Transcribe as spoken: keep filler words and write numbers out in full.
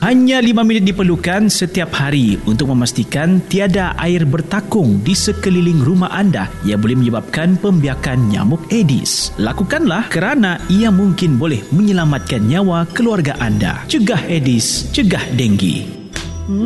Hanya lima minit diperlukan setiap hari untuk memastikan tiada air bertakung di sekeliling rumah anda yang boleh menyebabkan pembiakan nyamuk Aedes. Lakukanlah kerana ia mungkin boleh menyelamatkan nyawa keluarga anda. Cegah Aedes, cegah denggi.